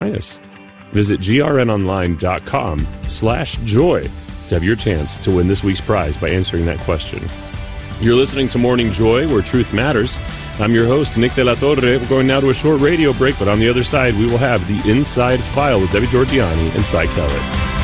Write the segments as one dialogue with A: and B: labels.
A: us. Visit grnonline.com/joy to have your chance to win this week's prize by answering that question. You're listening to Morning Joy, where truth matters. I'm your host, Nick De La Torre. We're going now to a short radio break, but on the other side, we will have the Inside File with Debbie Georgianni and Cy Kellett.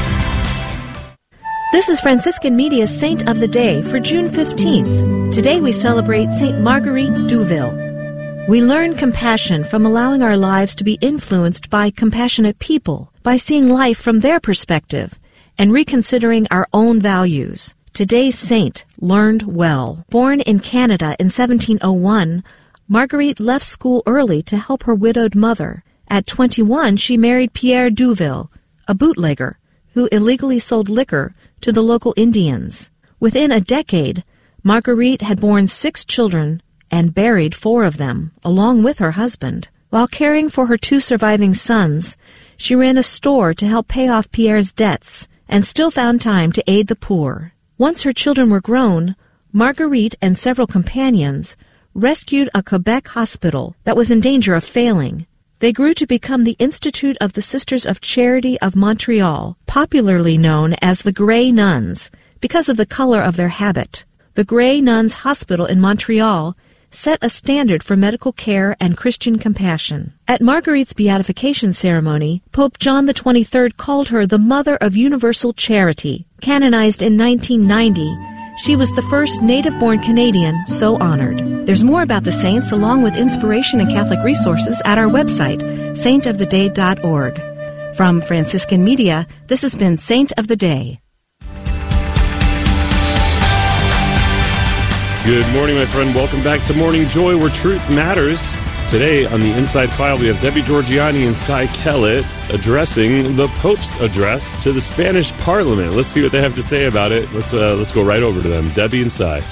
B: This is Franciscan Media's Saint of the Day for June 15th. Today we celebrate Saint Marguerite Douville. We learn compassion from allowing our lives to be influenced by compassionate people, by seeing life from their perspective, and reconsidering our own values. Today's saint learned well. Born in Canada in 1701, Marguerite left school early to help her widowed mother. At 21, she married Pierre Douville, a bootlegger who illegally sold liquor to the local Indians. Within a decade, Marguerite had borne 6 children and buried 4 of them, along with her husband. While caring for her 2 surviving sons, she ran a store to help pay off Pierre's debts and still found time to aid the poor. Once her children were grown, Marguerite and several companions rescued a Quebec hospital that was in danger of failing. They grew to become the Institute of the Sisters of Charity of Montreal, popularly known as the Grey Nuns, because of the color of their habit. The Grey Nuns Hospital in Montreal set a standard for medical care and Christian compassion. At Marguerite's beatification ceremony, Pope John XXIII called her the Mother of Universal Charity. Canonized in 1990, she was the first native-born Canadian so honored. There's more about the saints along with inspiration and Catholic resources at our website, saintoftheday.org. From Franciscan Media, this has been Saint of the Day.
A: Good morning, my friend. Welcome back to Morning Joy, where truth matters. Today on the Inside File, we have Debbie Georgianni and Cy Kellett addressing the Pope's address to the Spanish Parliament. Let's see what they have to say about it. Let's go right over to them. Debbie and Cy.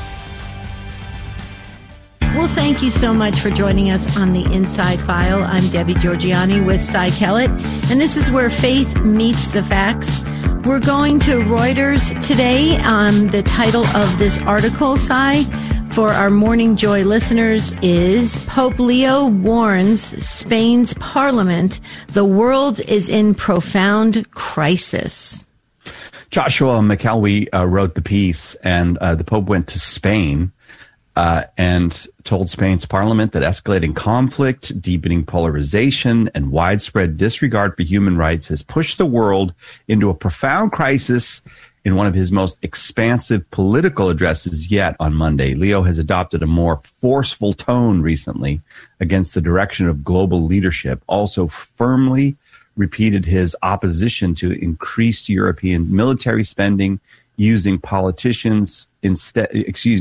C: Well, thank you so much for joining us on the Inside File. I'm Debbie Georgianni with Cy Kellett, and this is where faith meets the facts. We're going to Reuters today. The title of this article, Cy, for our Morning Joy listeners is Pope Leo warns Spain's parliament the world is in profound crisis.
D: Joshua McElwee wrote the piece, and the Pope went to Spain and told Spain's parliament that escalating conflict, deepening polarization, and widespread disregard for human rights has pushed the world into a profound crisis in one of his most expansive political addresses yet on Monday. Leo has adopted a more forceful tone recently against the direction of global leadership, also firmly repeated his opposition to increased European military spending, urging politicians instead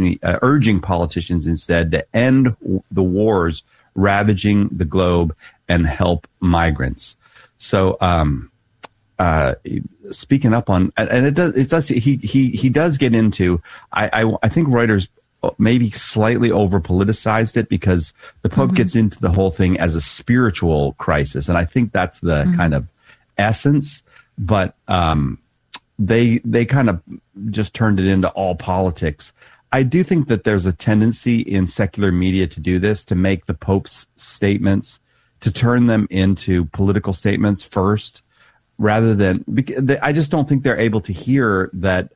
D: to end the wars ravaging the globe and help migrants. So, speaking up on, and it does, he does get into, I think Reuters maybe slightly over politicized it because the Pope gets into the whole thing as a spiritual crisis. And I think that's the kind of essence, but, they kind of just turned it into all politics. I do think that there's a tendency in secular media to do this, to make the Pope's statements, to turn them into political statements first, rather than, I just don't think they're able to hear that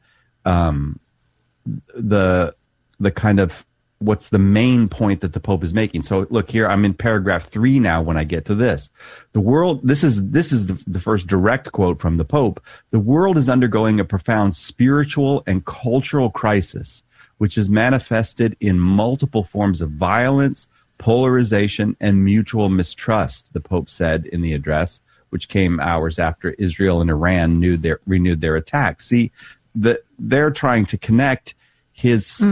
D: the kind of what's the main point that the Pope is making. So look here, I'm in paragraph 3 now when I get to this. The world, this is the first direct quote from the Pope. The world is undergoing a profound spiritual and cultural crisis, which is manifested in multiple forms of violence, polarization, and mutual mistrust, the Pope said in the address, which came hours after Israel and Iran renewed their attacks. See, they're trying to connect his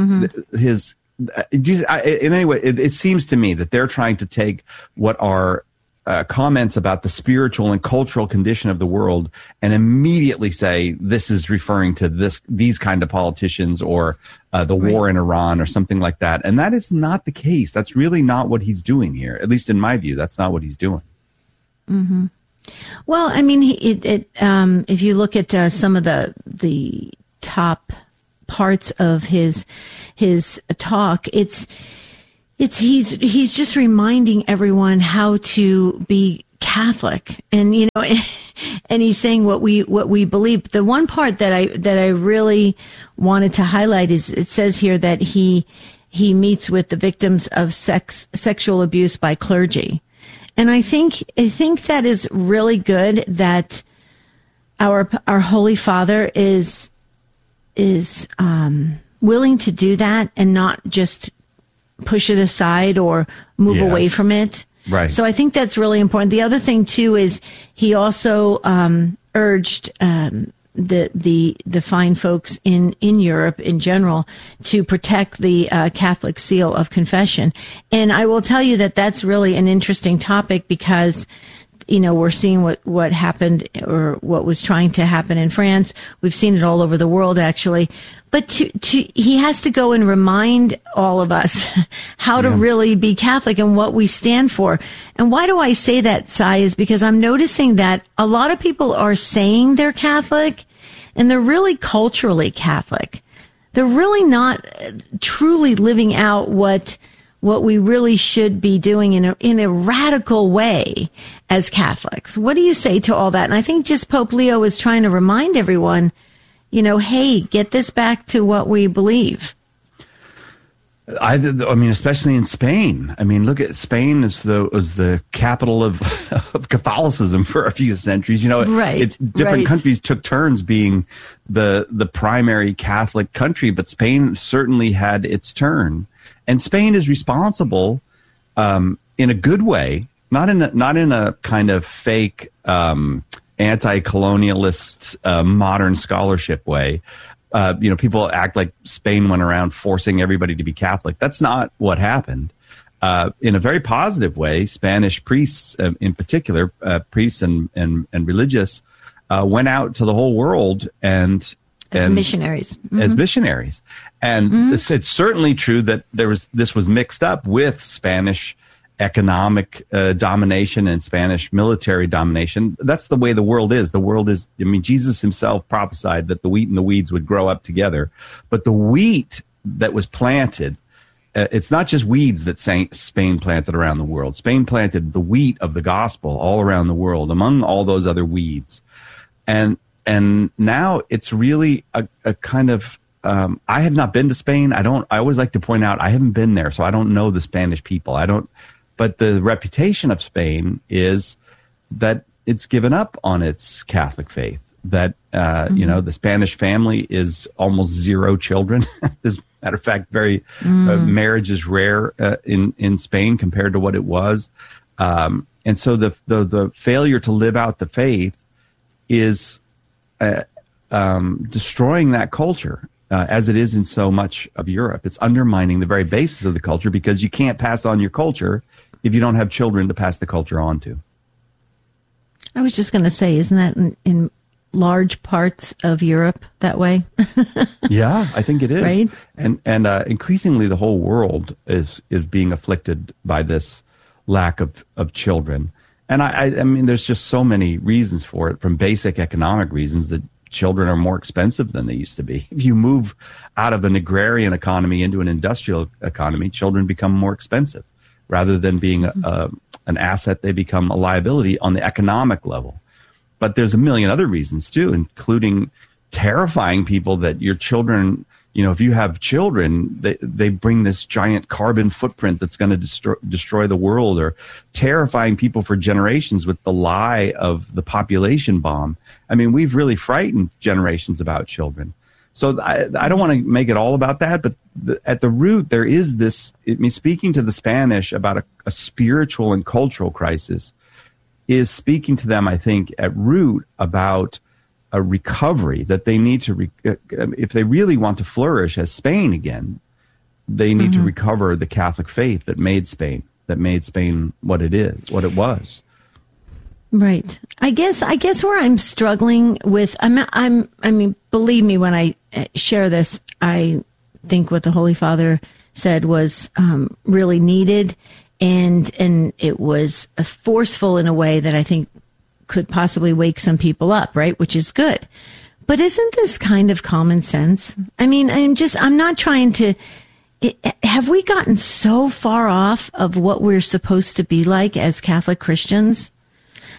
D: in any way, it seems to me that they're trying to take what are comments about the spiritual and cultural condition of the world and immediately say this is referring to these kind of politicians or the war in Iran or something like that. And that is not the case. That's really not what he's doing here. At least in my view, that's not what he's doing.
C: Mm-hmm. Well, I mean, if you look at some of the top parts of his talk, he's just reminding everyone how to be Catholic, and and he's saying what we believe. The one part that I really wanted to highlight is it says here that he meets with the victims of sexual abuse by clergy, and I think that is really good that our Holy Father is willing to do that and not just push it aside or move away from it.
D: Right.
C: So I think that's really important. The other thing too is he also urged the fine folks in Europe in general to protect the Catholic seal of confession. And I will tell you that that's really an interesting topic because we're seeing what happened or what was trying to happen in France. We've seen it all over the world, actually. But he has to go and remind all of us how to really be Catholic and what we stand for. And why do I say that, Cy, is because I'm noticing that a lot of people are saying they're Catholic and they're really culturally Catholic. They're really not truly living out what we really should be doing in a radical way as Catholics. What do you say to all that? And I think just Pope Leo is trying to remind everyone, hey, get this back to what we believe.
D: I mean, especially in Spain. I mean, look at Spain was the capital of Catholicism for a few centuries.
C: Right.
D: It's different countries took turns being the primary Catholic country, but Spain certainly had its turn. And Spain is responsible in a good way, not in a kind of fake anti-colonialist modern scholarship way. People act like Spain went around forcing everybody to be Catholic. That's not what happened. In a very positive way, Spanish priests, in particular, priests and religious, went out to the whole world as
C: missionaries. Mm-hmm.
D: As missionaries. And it's certainly true that this was mixed up with Spanish economic domination and Spanish military domination. That's the way the world is. The world is, Jesus himself prophesied that the wheat and the weeds would grow up together. But the wheat that was planted, it's not just weeds that Spain planted around the world. Spain planted the wheat of the gospel all around the world, among all those other weeds. And now it's really a kind of, I have not been to Spain. I always like to point out, I haven't been there, so I don't know the Spanish people. But the reputation of Spain is that it's given up on its Catholic faith, that, the Spanish family is almost zero children. As a matter of fact, marriage is rare in Spain compared to what it was. And so the failure to live out the faith is destroying that culture. As it is in so much of Europe. It's undermining the very basis of the culture because you can't pass on your culture if you don't have children to pass the culture on to.
C: I was just going to say, isn't that in large parts of Europe that way?
D: Yeah, I think it is.
C: Right?
D: And increasingly the whole world is being afflicted by this lack of children. And I mean, there's just so many reasons for it, from basic economic reasons that children are more expensive than they used to be. If you move out of an agrarian economy into an industrial economy, children become more expensive. Rather than being an asset, they become a liability on the economic level. But there's a million other reasons too, including terrifying people that your children, if you have children, they bring this giant carbon footprint that's going to destroy the world, or terrifying people for generations with the lie of the population bomb. I mean, we've really frightened generations about children. So I don't want to make it all about that, but at the root, there is this, speaking to the Spanish about a spiritual and cultural crisis is speaking to them, I think, at root about a recovery that they need to, if they really want to flourish as Spain again, they need to recover the Catholic faith that made Spain what it was.
C: Right. I guess where I'm struggling with, I mean, believe me, when I share this, I think what the Holy Father said was really needed, and it was forceful in a way that I think could possibly wake some people up, right? Which is good. But isn't this kind of common sense? I mean, I'm not trying to, have we gotten so far off of what we're supposed to be like as Catholic Christians?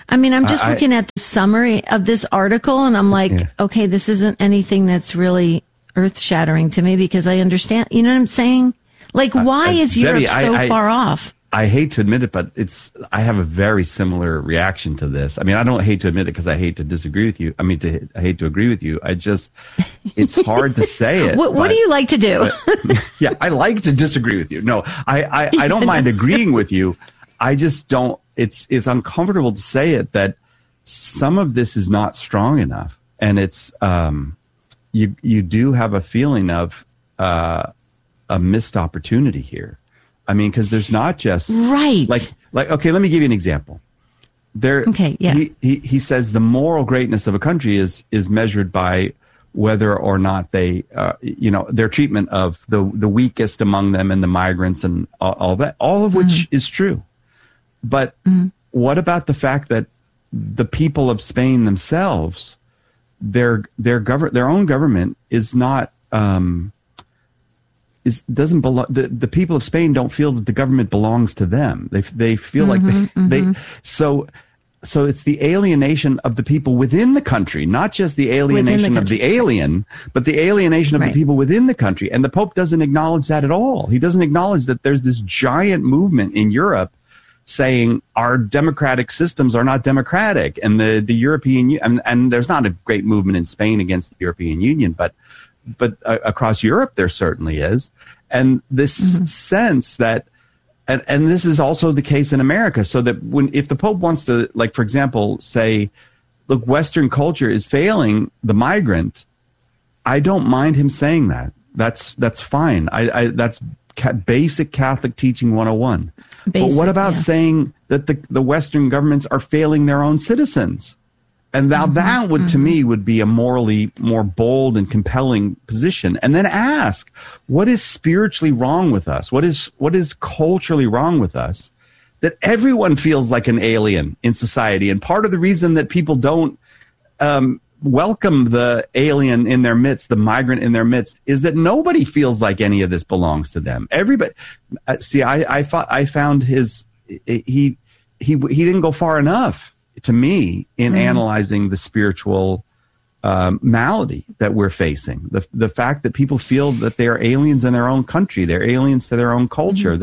C: I mean, I'm just looking at the summary of this article, and I'm like, okay, this isn't anything that's really earth-shattering to me, because I understand, you know what I'm saying? Like, why is Europe so far off?
D: I hate to admit it, but I have a very similar reaction to this. I mean, I don't hate to admit it because I hate to disagree with you. I hate to agree with you. It's hard to say it.
C: What do you like to do?
D: Yeah, I like to disagree with you. No, I don't mind agreeing with you. I just don't, it's uncomfortable to say it, that some of this is not strong enough. And it's, you do have a feeling of, a missed opportunity here. I mean, because there's not just
C: right.
D: Like, okay, let me give you an example.
C: Okay, yeah.
D: He says the moral greatness of a country is measured by whether or not they, their treatment of the weakest among them and the migrants and all that, all of which is true. But what about the fact that the people of Spain themselves, their own government is not, doesn't belong. The people of Spain don't feel that the government belongs to them. They feel like so it's the alienation of the people within the country, not just the alienation of the alien, but the alienation of the people within the country. And the Pope doesn't acknowledge that at all. He doesn't acknowledge that there's this giant movement in Europe saying our democratic systems are not democratic, and the European and there's not a great movement in Spain against the European Union, but across Europe there certainly is. And this sense that, and this is also the case in America, so that if the Pope wants to, like, for example, say, look, Western culture is failing the migrant, I don't mind him saying that. That's fine. That's basic Catholic teaching 101. But what about saying that the Western governments are failing their own citizens? And now that would, to me, would be a morally more bold and compelling position. And then ask, what is spiritually wrong with us? What is culturally wrong with us that everyone feels like an alien in society? And part of the reason that people don't welcome the alien in their midst, the migrant in their midst, is that nobody feels like any of this belongs to them. Everybody, I found he didn't go far enough, to me, in analyzing the spiritual malady that we're facing. The fact that people feel that they are aliens in their own country, they're aliens to their own culture,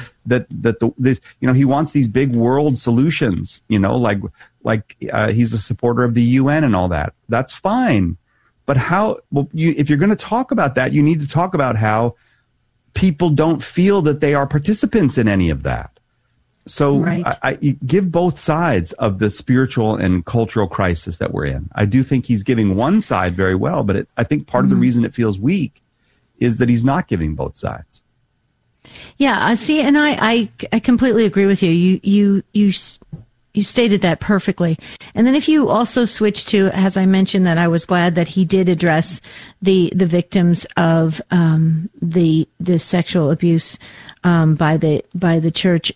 D: he wants these big world solutions, like he's a supporter of the UN and all that. That's fine. But if you're going to talk about that, you need to talk about how people don't feel that they are participants in any of that. So you give both sides of the spiritual and cultural crisis that we're in. I do think he's giving one side very well, but I think part of the reason it feels weak is that he's not giving both sides.
C: Yeah, I see, and I completely agree with you. You stated that perfectly. And then if you also switch to, as I mentioned, that I was glad that he did address the victims of the sexual abuse by the church.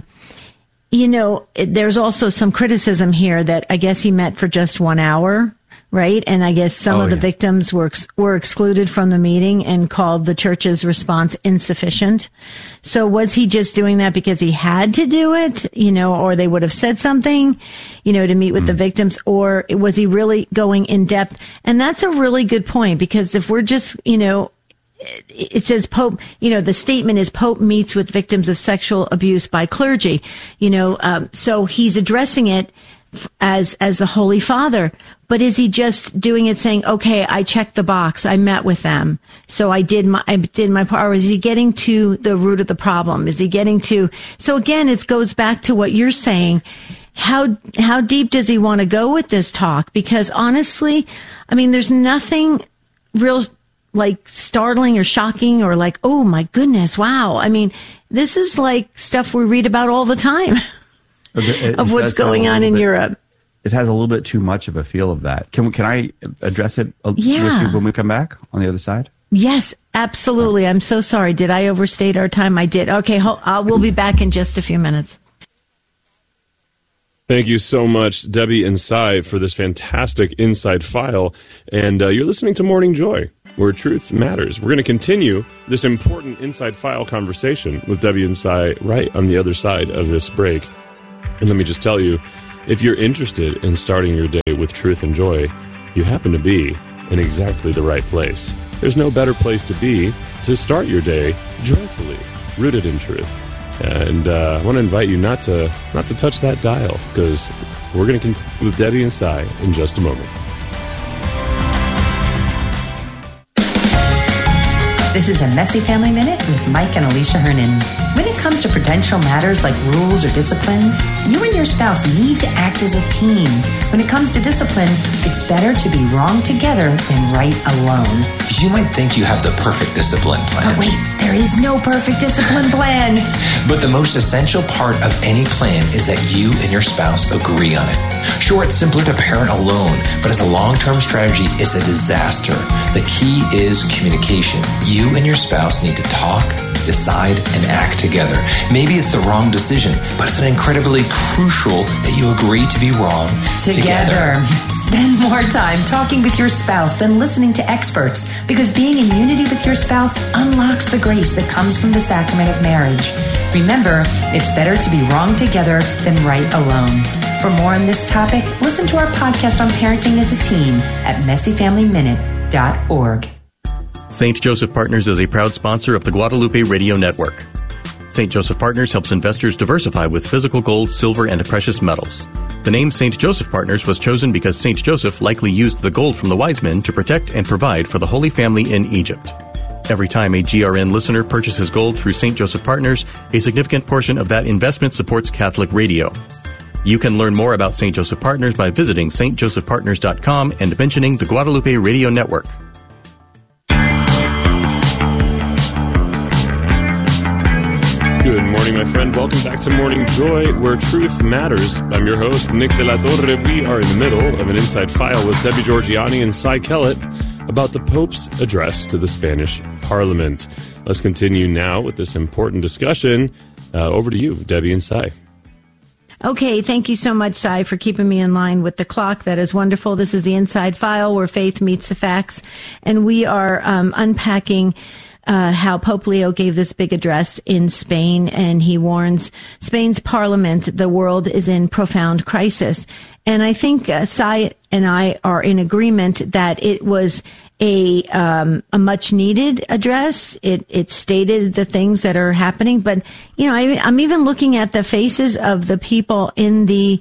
C: There's also some criticism here that I guess he met for just 1 hour, right? And I guess some of the victims were excluded from the meeting and called the church's response insufficient. So was he just doing that because he had to do it, or they would have said something, to meet with the victims, or was he really going in depth? And that's a really good point, because if we're just, it says Pope, the statement is Pope meets with victims of sexual abuse by clergy, so he's addressing it as the Holy Father. But is he just doing it saying, okay, I checked the box, I met with them, so I did my part? Or is he getting to the root of the problem? Is he getting to, so again, it goes back to what you're saying. How deep does he want to go with this talk? Because honestly, I mean, there's nothing real like startling or shocking or like, oh my goodness, wow. I mean, this is like stuff we read about all the time of what's going on in Europe.
D: It has a little bit too much of a feel of that. Can I address it with you when we come back on the other side?
C: Yes, absolutely. I'm so sorry. Did I overstate our time? I did. Okay, we'll be back in just a few minutes.
A: Thank you so much, Debbie and Cy, for this fantastic Inside File. And you're listening to Morning Joy, where truth matters. We're going to continue this important Inside File conversation with Debbie and Cy right on the other side of this break. And let me just tell you, If you're interested in starting your day with truth and joy, you happen to be in exactly the right place. There's no better place to be to start your day joyfully, rooted in truth. And I want to invite you not to touch that dial, because we're going to continue with Debbie and Cy in just a moment.
E: This is a Messy Family Minute with Mike and Alicia Hernan. When it comes to prudential matters like rules or discipline, you and your spouse need to act as a team. When it comes to discipline, it's better to be wrong together than right alone.
F: You might think you have the perfect discipline plan.
E: But wait, there is no perfect discipline plan.
F: But the most essential part of any plan is that you and your spouse agree on it. Sure, it's simpler to parent alone, but as a long-term strategy, it's a disaster. The key is communication. You and your spouse need to talk, decide, and act together. Maybe it's the wrong decision, but it's incredibly crucial that you agree to be wrong together.
E: Spend more time talking with your spouse than listening to experts, because being in unity with your spouse unlocks the grace that comes from the sacrament of marriage. Remember, it's better to be wrong together than right alone. For more on this topic, listen to our podcast on parenting as a team at messyfamilyminute.org.
G: St. Joseph Partners is a proud sponsor of the Guadalupe Radio Network. St. Joseph Partners helps investors diversify with physical gold, silver, and precious metals. The name St. Joseph Partners was chosen because St. Joseph likely used the gold from the wise men to protect and provide for the Holy Family in Egypt. Every time a GRN listener purchases gold through St. Joseph Partners, a significant portion of that investment supports Catholic radio. You can learn more about St. Joseph Partners by visiting stjosephpartners.com and mentioning the Guadalupe Radio Network.
A: Good morning, my friend. Welcome back to Morning Joy, where truth matters. I'm your host, Nick de la Torre. We are in the middle of an Inside File with Debbie Georgianni and Cy Kellett about the Pope's address to the Spanish Parliament. Let's continue now with this important discussion. Over to you, Debbie and Cy.
C: Okay, thank you so much, Cy, for keeping me in line with the clock. That is wonderful. This is the Inside File, where faith meets the facts, and we are unpacking how Pope Leo gave this big address in Spain, and he warns Spain's parliament the world is in profound crisis. And I think Cy and I are in agreement that it was a much needed address. It stated the things that are happening, but you know, I'm even looking at the faces of the people in the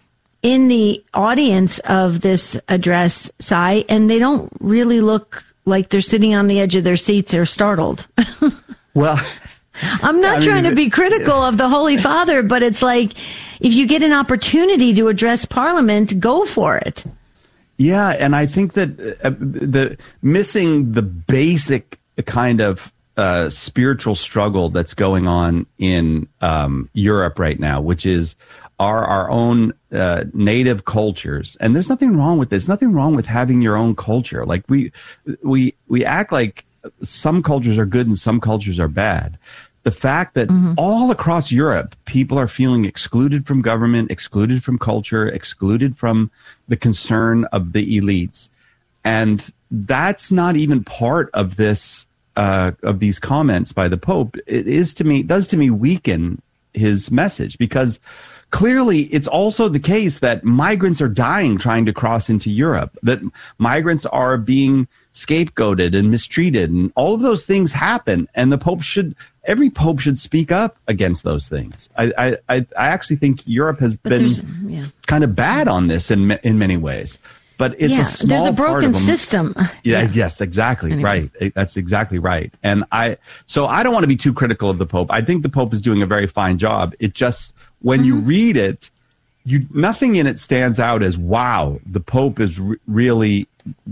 C: audience of this address, Cy, and they don't really look like they're sitting on the edge of their seats or startled.
D: Well,
C: I'm not trying to be critical of the Holy Father, but it's like, if you get an opportunity to address Parliament, go for it.
D: Yeah, and I think that the missing the basic kind of spiritual struggle that's going on in Europe right now, which is our own native cultures. And there's nothing wrong with this. Nothing wrong with having your own culture. Like we act like some cultures are good and some cultures are bad. The fact that all across Europe, people are feeling excluded from government, excluded from culture, excluded from the concern of the elites. And that's not even part of this, of these comments by the Pope. It does to me weaken his message, because clearly it's also the case that migrants are dying trying to cross into Europe, that migrants are being scapegoated and mistreated, and all of those things happen. And every Pope should speak up against those things. I actually think Europe has been kind of bad on this in many ways. But it's a small
C: there's a broken
D: part of
C: system.
D: Yes, exactly. Anyway. Right. That's exactly right. And so I don't want to be too critical of the Pope. I think the Pope is doing a very fine job. It just, when you read it, nothing in it stands out as, wow, the Pope is really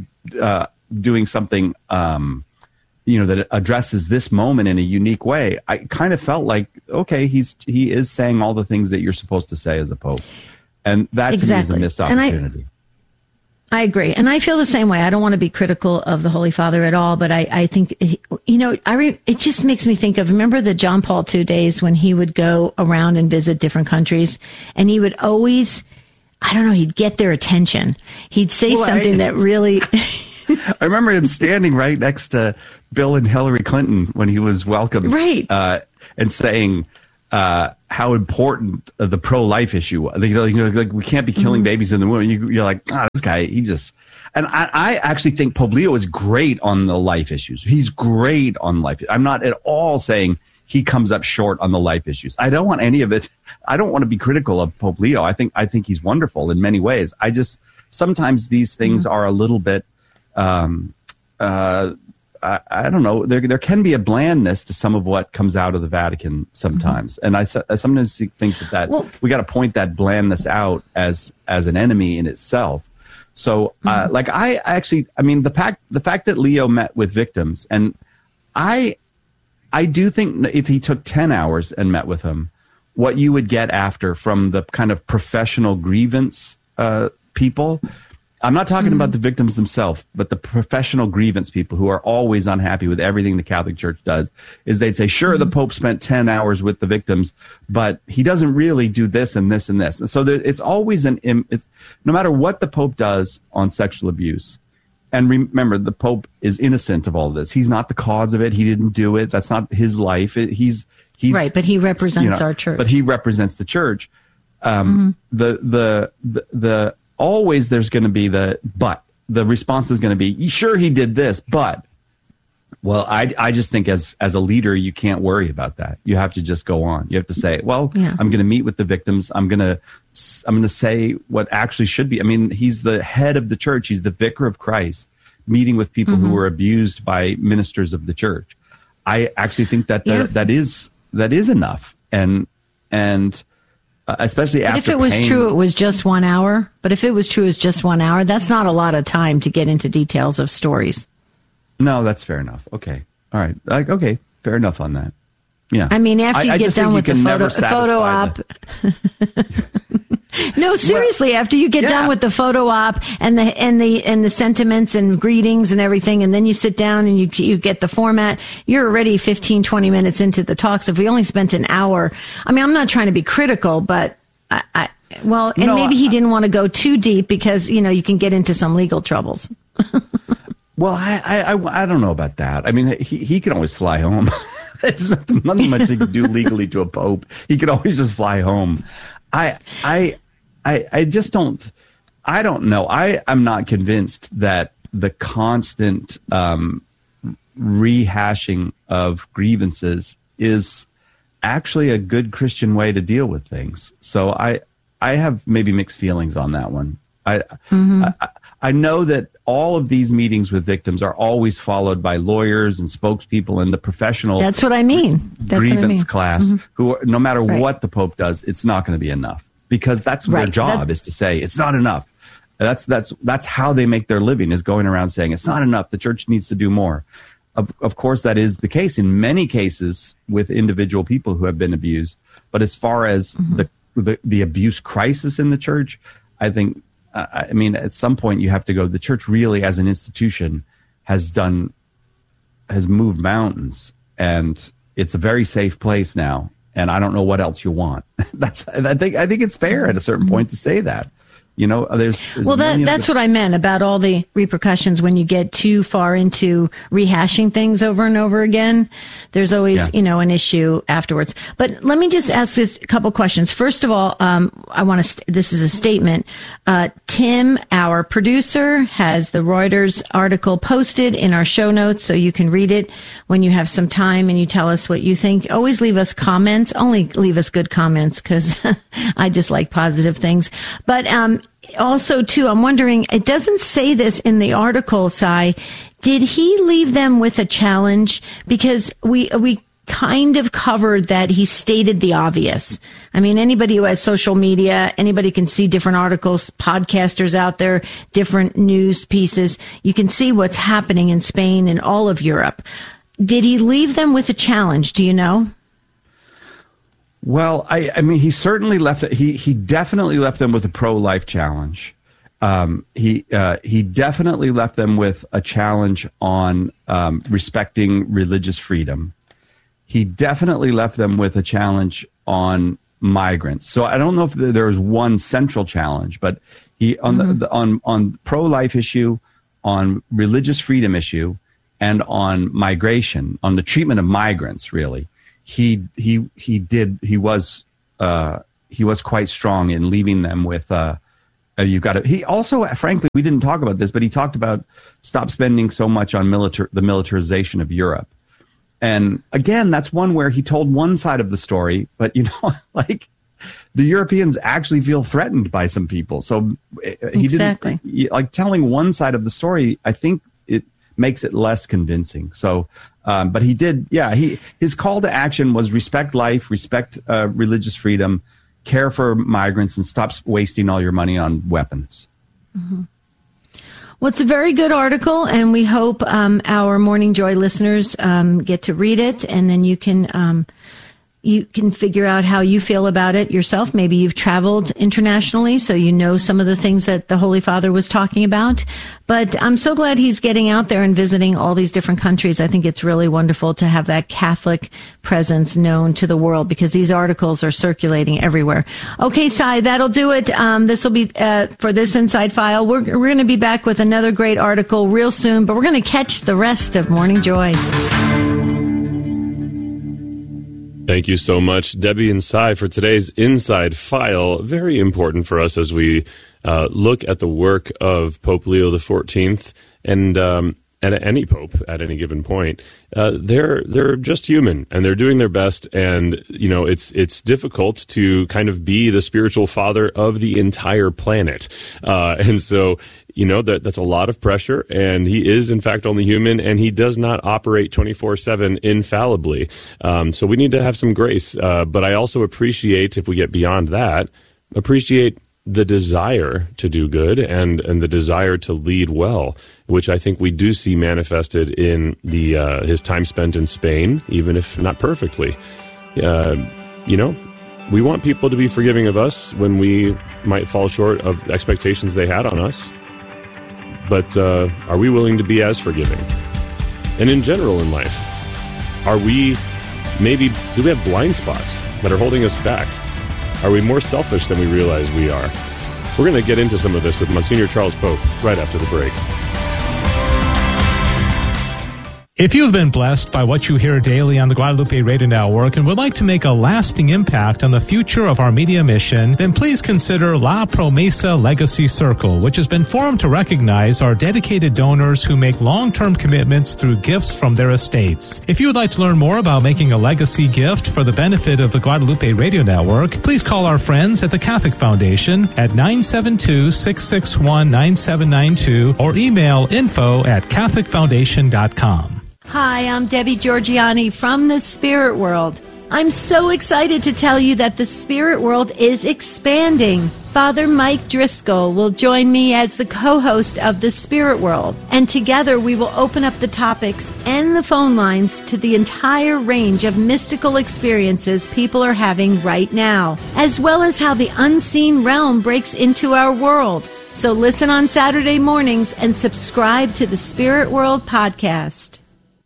D: doing something, that addresses this moment in a unique way. I kind of felt like, okay, he is saying all the things that you're supposed to say as a Pope. And that to me is a missed opportunity.
C: I agree. And I feel the same way. I don't want to be critical of the Holy Father at all, but I think, it just makes me think of, remember the John Paul II days when he would go around and visit different countries, and he would always, he'd get their attention. He'd say something that really...
D: I remember him standing right next to Bill and Hillary Clinton when he was welcomed.
C: Right.
D: And saying, how important the pro-life issue was. Like we can't be killing babies in the womb. You're like, this guy, he just... And I actually think Pope Leo is great on the life issues. He's great on life. I'm not at all saying he comes up short on the life issues. I don't want any of it. I don't want to be critical of Pope Leo. I think he's wonderful in many ways. I just, sometimes these things are a little bit, I don't know. There can be a blandness to some of what comes out of the Vatican sometimes, and I sometimes think that we got to point that blandness out as an enemy in itself. So, the fact that Leo met with victims, and I do think if he took 10 hours and met with them, what you would get after from the kind of professional grievance people. I'm not talking about the victims themselves, but the professional grievance people who are always unhappy with everything the Catholic Church does, is they'd say, sure, the Pope spent 10 hours with the victims, but he doesn't really do this and this and this. And so it's always no matter what the Pope does on sexual abuse. And remember, the Pope is innocent of all of this. He's not the cause of it. He didn't do it. That's not his life. He's
C: right, but he represents our church.
D: But he represents the church. Always there's going to be the response is going to be, sure, he did this, but, well, I just think as a leader, you can't worry about that. You have to just go on. You have to say, well, I'm going to meet with the victims. I'm going to say what actually should be. I mean, he's the head of the church. He's the vicar of Christ, meeting with people who were abused by ministers of the church. I actually think that is enough. And especially after.
C: If it was true, it was just 1 hour. But if it was true, it's just 1 hour. That's not a lot of time to get into details of stories.
D: No, that's fair enough. Okay, all right. Okay, fair enough on that. Yeah.
C: I mean, after you get done with the photo op. No, seriously. After you get done with the photo op and the sentiments and greetings and everything, and then you sit down and you get the format, you're already 15, 20 minutes into the talks. If we only spent an hour, I mean, I'm not trying to be critical, but maybe he didn't want to go too deep because, you can get into some legal troubles.
D: Well, I don't know about that. I mean, he can always fly home. There's nothing much he can do legally to a pope. He could always just fly home. I just don't. I don't know. I'm not convinced that the constant rehashing of grievances is actually a good Christian way to deal with things. So I have maybe mixed feelings on that one. I know that all of these meetings with victims are always followed by lawyers and spokespeople and the professional.
C: That's what I mean.
D: Grievance class, who, no matter what the Pope does, it's not going to be enough, because that's their job, is to say it's not enough. That's how they make their living, is going around saying it's not enough. The church needs to do more. Of course, that is the case in many cases with individual people who have been abused. But as far as the abuse crisis in the church, I think. I mean, at some point you have to go, the church really as an institution has moved mountains, and it's a very safe place now. And I don't know what else you want. I think it's fair at a certain point to say that. There's that's what I meant about all the repercussions when you get too far into rehashing things over and over again. There's always, an issue afterwards. But let me just ask this couple questions. First of all, I want to, this is a statement. Tim, our producer, has the Reuters article posted in our show notes, so you can read it when you have some time and you tell us what you think. Always leave us comments. Only leave us good comments, because I just like positive things. But, also, too, I'm wondering, it doesn't say this in the article, Si. Did he leave them with a challenge? Because we kind of covered that he stated the obvious. I mean, anybody who has social media, anybody can see different articles, podcasters out there, different news pieces. You can see what's happening in Spain and all of Europe. Did he leave them with a challenge? Do you know? Well, I mean, he certainly left. He definitely left them with a pro-life challenge. He definitely left them with a challenge on respecting religious freedom. He definitely left them with a challenge on migrants. So I don't know if there was one central challenge, but he on pro-life issue, on religious freedom issue, and on migration, on the treatment of migrants, really. he was quite strong in leaving them with you've got to. He also, frankly, we didn't talk about this, but he talked about stop spending so much on the militarization of Europe. And again, that's one where he told one side of the story, but like the Europeans actually feel threatened by some people. So he didn't like telling one side of the story. I think it makes it less convincing. So, but he did. Yeah, his call to action was respect life, respect religious freedom, care for migrants, and stop wasting all your money on weapons.
C: Mm-hmm. Well, it's a very good article, and we hope our Morning Joy listeners get to read it, and then you can figure out how you feel about it yourself. Maybe you've traveled internationally, so you know some of the things that the Holy Father was talking about. But I'm so glad he's getting out there and visiting all these different countries. I think it's really wonderful to have that Catholic presence known to the world, because these articles are circulating everywhere. Okay, Sai, that'll do it. This will be for this Inside File. We're going to be back with another great article real soon, but we're going to catch the rest of Morning Joy.
A: Thank you so much, Debbie and Sai, for today's Inside File. Very important for us as we look at the work of Pope Leo XIV and at any pope at any given point. They're just human, and they're doing their best. And it's difficult to kind of be the spiritual father of the entire planet, and so. That's a lot of pressure, and he is, in fact, only human, and he does not operate 24/7 infallibly. So we need to have some grace. But I also appreciate, if we get beyond that, the desire to do good and the desire to lead well, which I think we do see manifested in his time spent in Spain, even if not perfectly. We want people to be forgiving of us when we might fall short of expectations they had on us. But are we willing to be as forgiving? And in general in life, do we have blind spots that are holding us back? Are we more selfish than we realize we are? We're going to get into some of this with Monsignor Charles Pope right after the break.
H: If you have been blessed by what you hear daily on the Guadalupe Radio Network and would like to make a lasting impact on the future of our media mission, then please consider La Promesa Legacy Circle, which has been formed to recognize our dedicated donors who make long-term commitments through gifts from their estates. If you would like to learn more about making a legacy gift for the benefit of the Guadalupe Radio Network, please call our friends at the Catholic Foundation at 972-661-9792 or email info@catholicfoundation.com.
C: Hi, I'm Debbie Georgianni from the Spirit World. I'm so excited to tell you that the Spirit World is expanding. Father Mike Driscoll will join me as the co-host of the Spirit World, and together we will open up the topics and the phone lines to the entire range of mystical experiences people are having right now, as well as how the unseen realm breaks into our world. So listen on Saturday mornings and subscribe to the Spirit World podcast.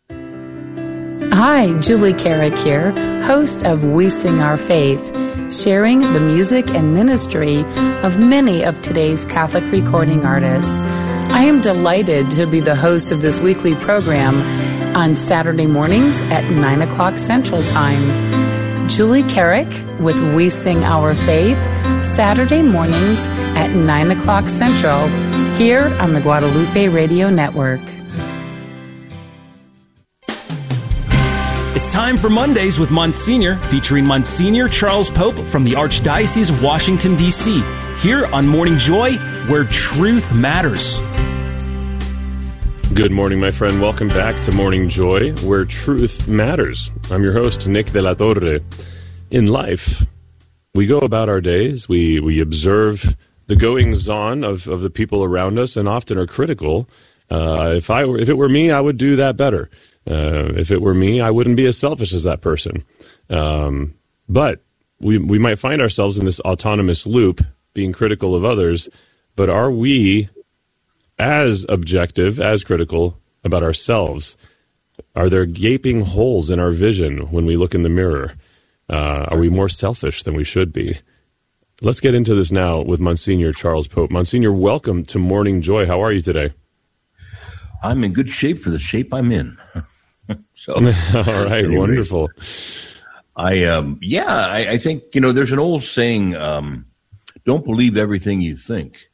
I: Hi, Julie Carrick here, host of We Sing Our Faith, sharing the music and ministry of many of today's Catholic recording artists. I am delighted to be the host of this weekly program on Saturday mornings at 9 o'clock Central Time. Julie Carrick with We Sing Our Faith, Saturday mornings at 9 o'clock Central, here on the Guadalupe Radio Network.
J: It's time for Mondays with Monsignor, featuring Monsignor Charles Pope from the Archdiocese of Washington, D.C., here on Morning Joy, where truth matters.
A: Good morning, my friend. Welcome back to Morning Joy, where truth matters. I'm your host, Nick de la Torre. In life, we go about our days, we observe the goings-on of the people around us, and often are critical. If it were me, I would do that better. If it were me, I wouldn't be as selfish as that person. But we might find ourselves in this autonomous loop, being critical of others. But are we as objective, as critical about ourselves? Are there gaping holes in our vision when we look in the mirror? Are we more selfish than we should be? Let's get into this now with Monsignor Charles Pope. Monsignor, welcome to Morning Joy. How are you today?
K: I'm in good shape for the shape I'm in.
A: All right, anyway, wonderful.
L: I think, there's an old saying, don't believe everything you think.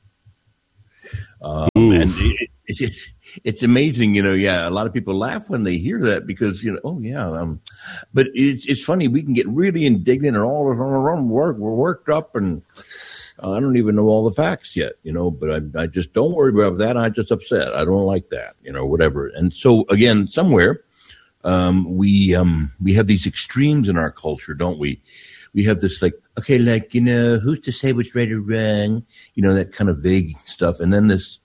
L: And it's amazing, a lot of people laugh when they hear that because, but it's funny. We can get really indignant and all of our own work. We're worked up and I don't even know all the facts yet, but I just don't worry about that. I'm just upset. I don't like that, whatever. And so again, somewhere, we have these extremes in our culture, don't we? We have this who's to say what's right or wrong, that kind of vague stuff. And then this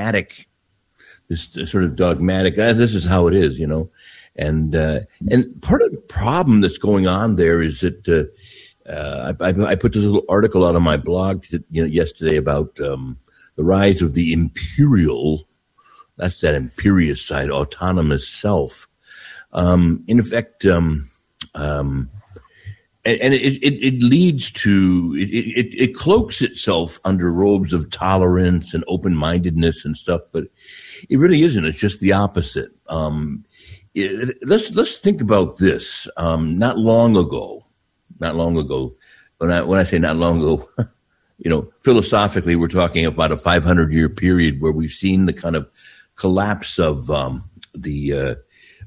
L: sort of dogmatic, this is how it is, and part of the problem that's going on there is that, I put this little article out on my blog, yesterday about, the rise of the imperial, that's that imperious side, autonomous self. In effect, and it leads to, it cloaks itself under robes of tolerance and open-mindedness and stuff, but it really isn't. It's just the opposite. Let's think about this. Not long ago, when I say not long ago, philosophically, we're talking about a 500-year period where we've seen the kind of collapse of the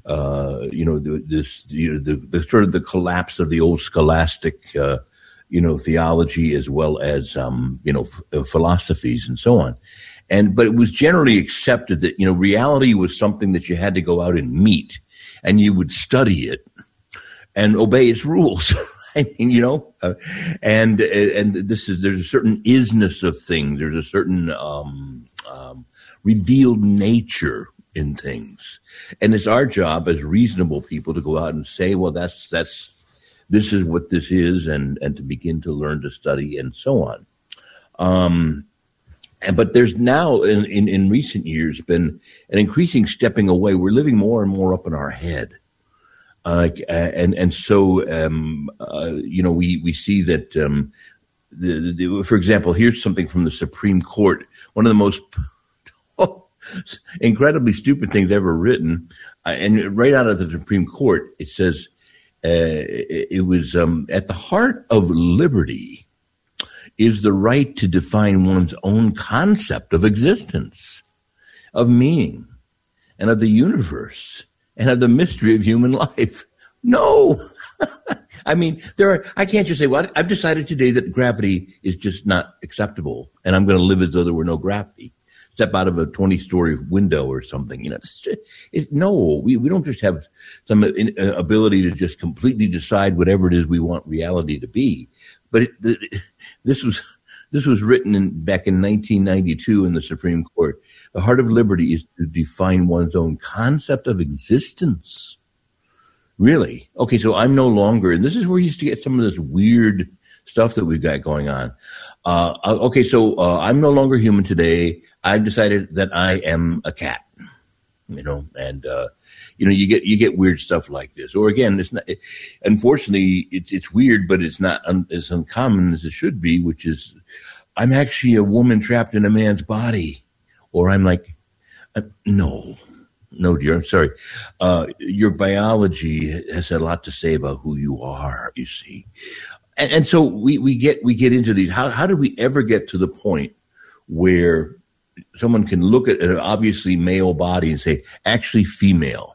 L: sort of the collapse of the old scholastic, theology as well as, philosophies and so on. But it was generally accepted that, reality was something that you had to go out and meet and you would study it and obey its rules. I mean, and there's a certain isness of things. There's a certain, revealed nature in things. And it's our job as reasonable people to go out and say, well, this is what this is, and to begin to learn to study and so on. But there's now in recent years been an increasing stepping away. We're living more and more up in our head. So we see that, for example, here's something from the Supreme Court. One of the most incredibly stupid things ever written, and right out of the Supreme Court, it says it was at the heart of liberty is the right to define one's own concept of existence, of meaning, and of the universe, and of the mystery of human life. No. I mean, I can't just say, well, I've decided today that gravity is just not acceptable, and I'm going to live as though there were no gravity. Step out of a 20-story window or something. No, we don't just have some ability to just completely decide whatever it is we want reality to be. But this was written back in 1992 in the Supreme Court. The heart of liberty is to define one's own concept of existence. Really? Okay, so I'm no longer, and this is where you used to get some of this weird stuff that we've got going on. I'm no longer human today. I've decided that I am a cat, and you get weird stuff like this. Or again, it's not. Unfortunately, it's weird, but it's not as uncommon as it should be. Which is, I'm actually a woman trapped in a man's body, or I'm like, no, dear, I'm sorry. Your biology has a lot to say about who you are. You see. And so we get into these. How did we ever get to the point where someone can look at an obviously male body and say, actually female,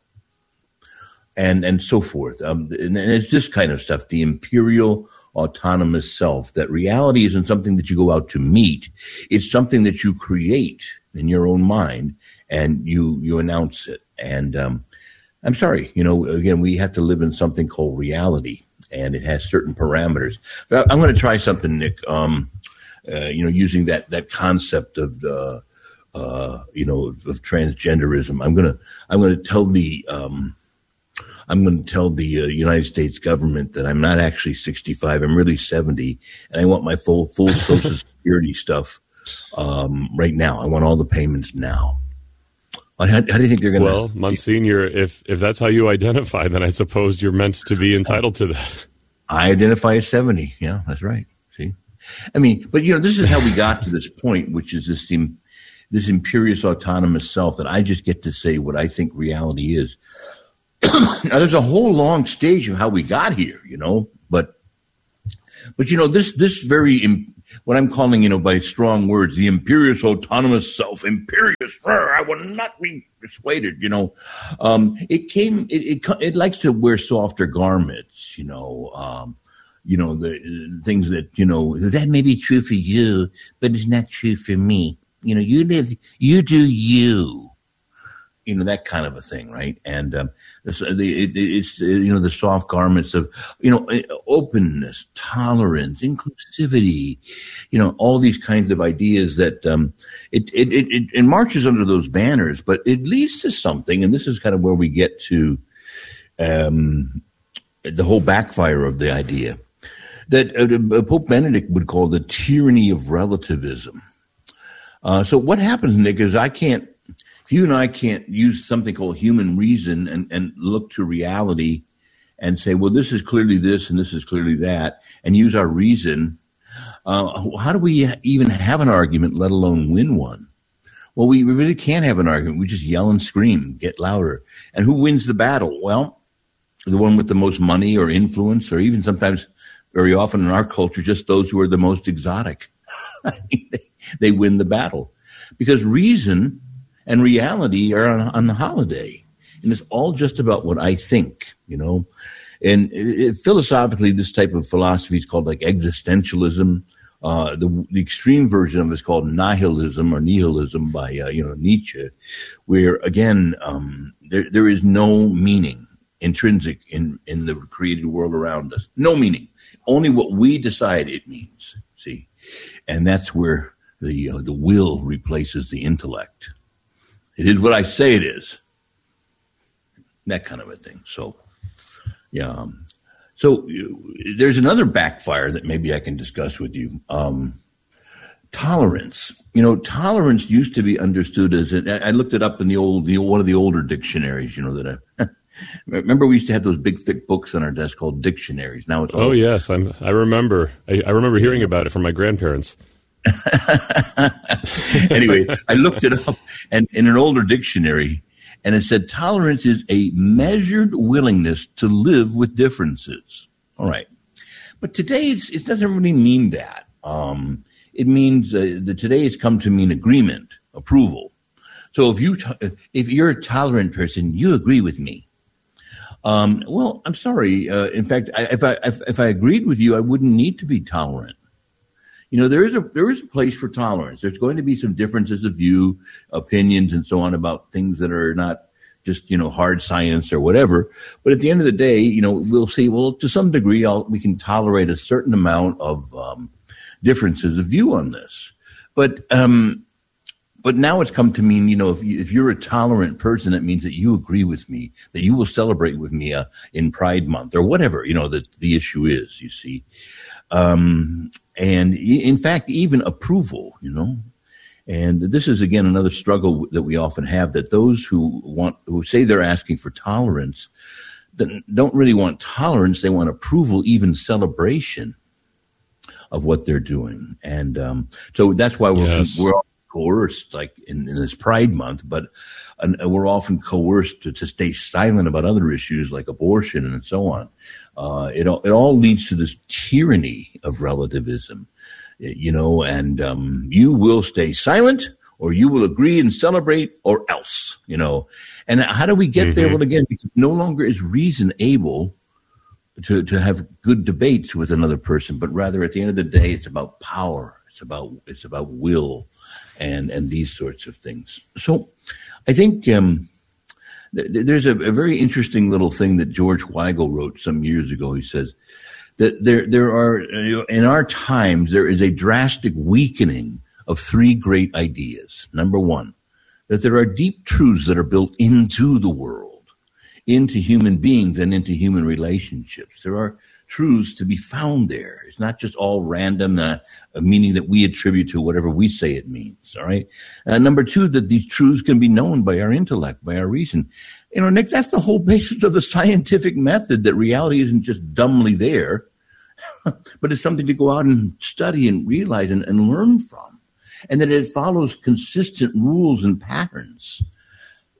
L: and so forth? And it's this kind of stuff, the imperial autonomous self, that reality isn't something that you go out to meet. It's something that you create in your own mind and you announce it. And I'm sorry, again, we have to live in something called reality. And it has certain parameters. But I'm going to try something, Nick. Using that concept of transgenderism. I'm going to tell the United States government that I'm not actually 65. I'm really 70, and I want my full Social Security stuff right now. I want all the payments now. How do you think they're going to?
A: Well, Monsignor, if that's how you identify, then I suppose you're meant to be entitled to that.
L: I identify as 70. Yeah, that's right. See, I mean, but this is how we got to this point, which is this imperious autonomous self that I just get to say what I think reality is. Now, there's a whole long stage of how we got here, but this very, what I'm calling, by strong words, the imperious autonomous self, imperious, I will not be persuaded, it likes to wear softer garments, the things that, that may be true for you, but it's not true for me. You do you. That kind of a thing, right? And it's the soft garments of openness, tolerance, inclusivity, all these kinds of ideas that it marches under those banners, but it leads to something, and this is kind of where we get to the whole backfire of the idea that Pope Benedict would call the tyranny of relativism. So what happens, Nick, is you and I can't use something called human reason and look to reality and say, well, this is clearly this and this is clearly that, and use our reason. How do we even have an argument, let alone win one? Well, we really can't have an argument. We just yell and scream, get louder. And who wins the battle? Well, the one with the most money or influence, or even sometimes, very often in our culture, just those who are the most exotic. They win the battle. Because reason and reality are on the holiday. And it's all just about what I think, And philosophically, this type of philosophy is called like existentialism. The extreme version of it is called nihilism by, Nietzsche, where, again, there is no meaning intrinsic in the created world around us. No meaning. Only what we decide it means, see? And that's where the will replaces the intellect. It is what I say it is. That kind of a thing. So, yeah. So there's another backfire that maybe I can discuss with you. Tolerance. Tolerance used to be understood as, I looked it up in one of the older dictionaries, that remember we used to have those big thick books on our desk called dictionaries. Now it's all.
A: Oh yes, I remember. I remember hearing about it from my grandparents.
L: Anyway, I looked it up and in an older dictionary, and it said tolerance is a measured willingness to live with differences. All right. But today it doesn't really mean that. It means that today it's come to mean agreement, approval. So if you're a tolerant person, you agree with me. Well, I'm sorry. In fact, if I agreed with you, I wouldn't need to be tolerant. There is a place for tolerance. There's going to be some differences of view, opinions, and so on about things that are not just, hard science or whatever. But at the end of the day, we'll see, well, to some degree, we can tolerate a certain amount of differences of view on this. But now it's come to mean, if you're a tolerant person, it means that you agree with me, that you will celebrate with me in Pride Month or whatever, the issue is, you see. And in fact, even approval, and this is again another struggle that we often have, that those who say they're asking for tolerance, don't really want tolerance. They want approval, even celebration of what they're doing. And, so that's why we're all coerced, like in this Pride Month, but we're often coerced to stay silent about other issues like abortion and so on. It all leads to this tyranny of relativism, and you will stay silent or you will agree and celebrate or else, And how do we get there? Well, again, because no longer is reason able to have good debates with another person, but rather at the end of the day, it's about power. It's about will and these sorts of things. So I think there's a very interesting little thing that George Weigel wrote some years ago. He says that there are, in our times, there is a drastic weakening of three great ideas. Number one, that there are deep truths that are built into the world, into human beings and into human relationships. There are truths to be found there. It's not just all random, a meaning that we attribute to whatever we say it means, all right? Number two, that these truths can be known by our intellect, by our reason. Nick, that's the whole basis of the scientific method, that reality isn't just dumbly there, but it's something to go out and study and realize and learn from, and that it follows consistent rules and patterns.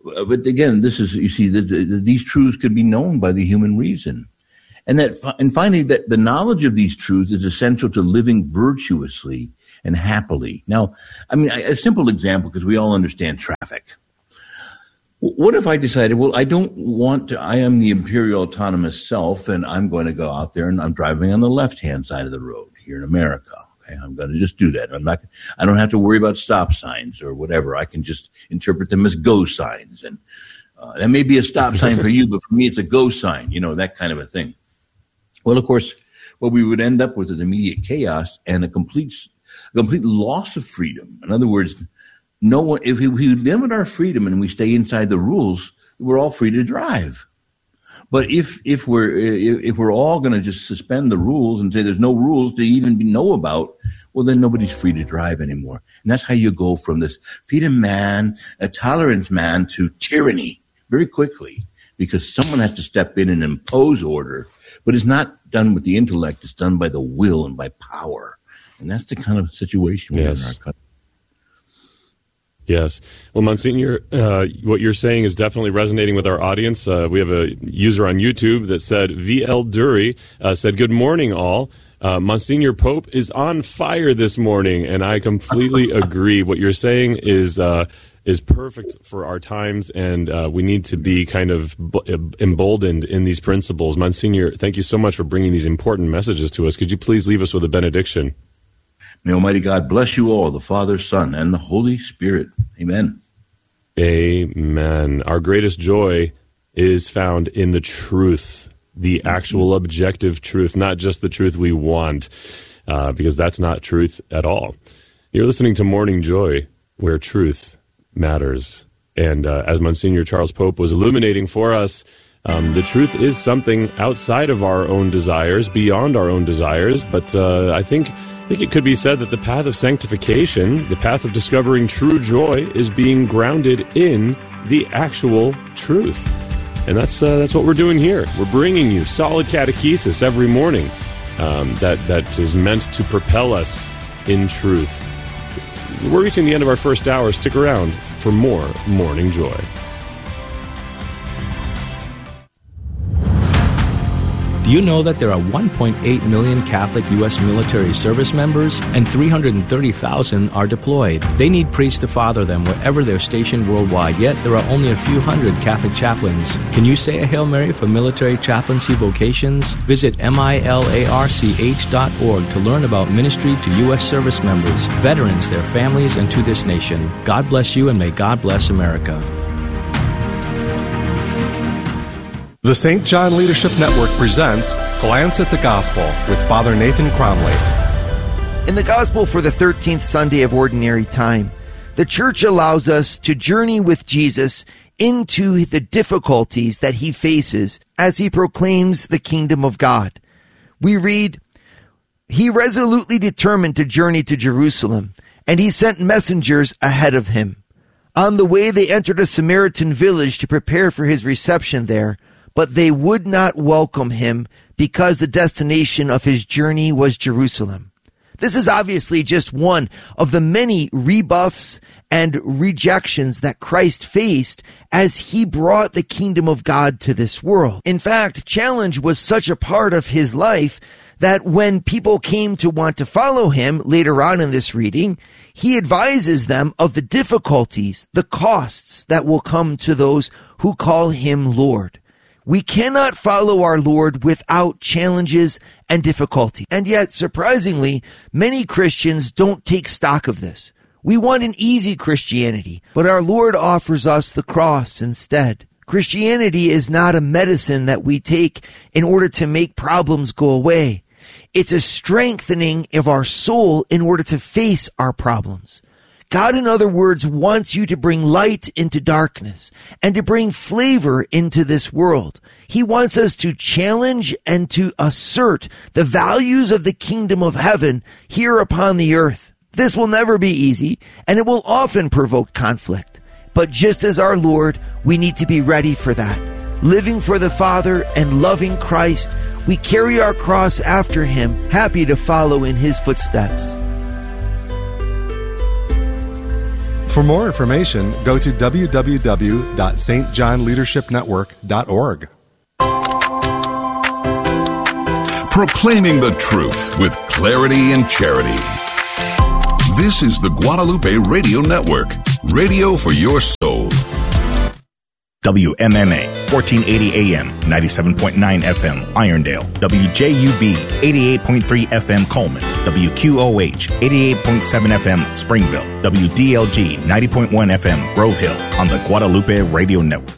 L: But again, this is, you see, these truths could be known by the human reason. And finally, that the knowledge of these truths is essential to living virtuously and happily. Now, I mean, a simple example, because we all understand traffic. What if I decided, well, I don't want to, I am the imperial autonomous self, and I'm going to go out there and I'm driving on the left-hand side of the road here in America. Okay, I'm going to just do that. I don't have to worry about stop signs or whatever. I can just interpret them as go signs. And that may be a stop sign for you, but for me, it's a go sign, that kind of a thing. Well, of course, what we would end up with is immediate chaos and a complete loss of freedom. In other words, no one, if we limit our freedom and we stay inside the rules, we're all free to drive. But if we're all going to just suspend the rules and say there's no rules to even know about, well, then nobody's free to drive anymore. And that's how you go from this freedom man, a tolerance man, to tyranny very quickly, because someone has to step in and impose order. But it's not done with the intellect. It's done by the will and by power. And that's the kind of situation we're in our country.
A: Yes. Well, Monsignor, what you're saying is definitely resonating with our audience. We have a user on YouTube that said, VL Dury said, good morning, all. Monsignor Pope is on fire this morning, and I completely agree. What you're saying is perfect for our times, and we need to be kind of emboldened in these principles. Monsignor, thank you so much for bringing these important messages to us. Could you please leave us with a benediction?
L: May Almighty God bless you all, the Father, Son, and the Holy Spirit. Amen.
A: Amen. Our greatest joy is found in the truth, the actual objective truth, not just the truth we want, because that's not truth at all. You're listening to Morning Joy, where truth matters. And as Monsignor Charles Pope was illuminating for us, the truth is something outside of our own desires, beyond our own desires, but I think it could be said that the path of sanctification, the path of discovering true joy, is being grounded in the actual truth. And that's what we're doing here. We're bringing you solid catechesis every morning that is meant to propel us in truth. We're reaching the end of our first hour. Stick around for more Morning Joy.
M: Do you know that there are 1.8 million Catholic U.S. military service members and 330,000 are deployed? They need priests to father them wherever they're stationed worldwide, yet there are only a few hundred Catholic chaplains. Can you say a Hail Mary for military chaplaincy vocations? Visit milarch.org to learn about ministry to U.S. service members, veterans, their families, and to this nation. God bless you, and may God bless America.
N: The St. John Leadership Network presents Glance at the Gospel with Father Nathan Cromley.
O: In the Gospel for the 13th Sunday of Ordinary Time, the Church allows us to journey with Jesus into the difficulties that he faces as he proclaims the kingdom of God. We read, "He resolutely determined to journey to Jerusalem, and he sent messengers ahead of him. On the way they entered a Samaritan village to prepare for his reception there, but they would not welcome him because the destination of his journey was Jerusalem." This is obviously just one of the many rebuffs and rejections that Christ faced as he brought the kingdom of God to this world. In fact, challenge was such a part of his life that when people came to want to follow him later on in this reading, he advises them of the difficulties, the costs that will come to those who call him Lord. We cannot follow our Lord without challenges and difficulty. And yet, surprisingly, many Christians don't take stock of this. We want an easy Christianity, but our Lord offers us the cross instead. Christianity is not a medicine that we take in order to make problems go away. It's a strengthening of our soul in order to face our problems. God, in other words, wants you to bring light into darkness and to bring flavor into this world. He wants us to challenge and to assert the values of the kingdom of heaven here upon the earth. This will never be easy, and it will often provoke conflict. But just as our Lord, we need to be ready for that. Living for the Father and loving Christ, we carry our cross after him, happy to follow in his footsteps.
N: For more information, go to www.stjohnleadershipnetwork.org.
P: Proclaiming the truth with clarity and charity. This is the Guadalupe Radio Network, radio for your soul.
Q: WMMA, 1480 AM, 97.9 FM, Irondale. WJUV, 88.3 FM, Coleman. WQOH, 88.7 FM, Springville. WDLG, 90.1 FM, Grove Hill, on the Guadalupe Radio Network.